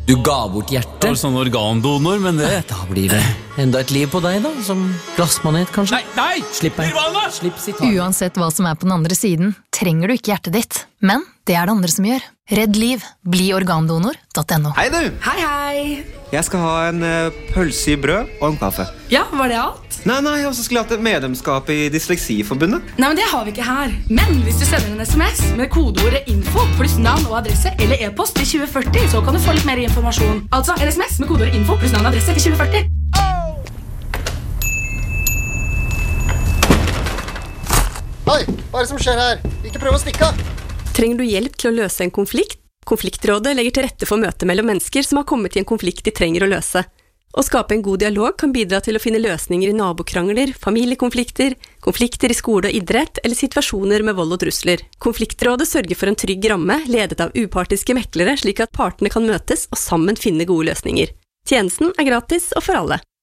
Du ga bort hjertet. Det var sånn organdonor, men det... Da blir det enda et liv på deg da, som glassmanet kanskje. Nei! Slipp meg. Nirvana! Slipp sitat. Uansett hva som på den andre siden, trenger du ikke hjertet ditt. Men det det andre som gjør. Redd liv. Bli organdonor.no. Hei du! Hei. Jeg skal ha en pølse i brød og en kaffe. Ja, var det alt? Nei, og så skulle jeg hatt et medlemskap i Dysleksiforbundet. Nei, men det har vi ikke her. Men hvis du sender en SMS med kodeordet info pluss navn og adresse eller e-post til 2040, så kan du få litt mer informasjon. Altså en SMS med kodeordet info pluss navn og adresse til 2040. Hei, hva det som skjer her? Ikke prøv å stikke av! Trenger du hjelp til å løse en konflikt? Konfliktrådet legger til rette for møte mellom mennesker som har kommet i en konflikt de trenger å løse. Å skape en god dialog kan bidra til å finne løsninger i nabokrangler, familiekonflikter, konflikter i skole og idrett eller situasjoner med vold og trusler. Konfliktrådet sørger for en trygg ramme, ledet av upartiske meklere, slik at partene kan møtes og sammen finne gode løsninger. Tjenesten gratis og for alle.